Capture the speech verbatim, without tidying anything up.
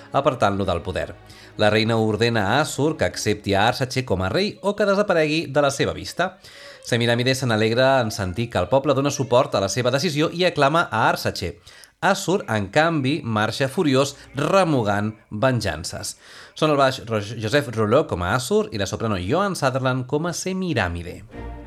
apartant-lo del poder. La reina ordena a Assur que accepti a Arsace com a rei o que desaparegui de la seva vista. Semiramide se n'alegra en sentir que el poble dona suport a la seva decisió i aclama a Arsace. Assur, en canvi, marxa furiós remugant venjances. Són el baix Joseph Rouleau com a Assur i la soprano Joan Sutherland com a Semiramide.